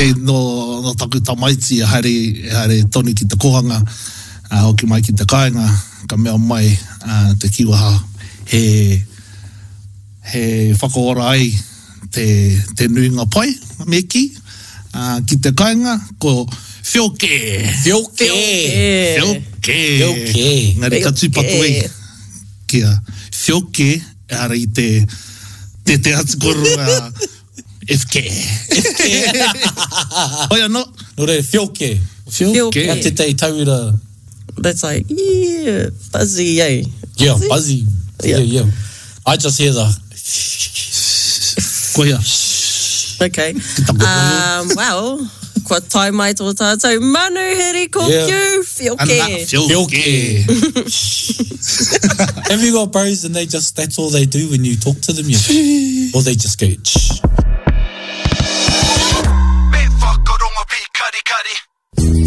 no taku tamaiti haere tonu ki te kohanga, hoki mai ki te kāinga, ka mea mai te kiwaha he whakaora ai te nuinga pai, meki, ki te kāinga, ko whioke. Ngari ka tūpatu ei, kia whioke, ara i te atukoro FK. Oia no? No re, whioke. Ka te tei tauira. That's like, yeah, buzzy, eh? Yeah, buzzy. Yeah. I just hear the... Koia. Okay. Well, kua tai mai tō tātou manu heri ko kiu, whioke. Have you got bros and that's all they do when you talk to them? Or they just go, shh.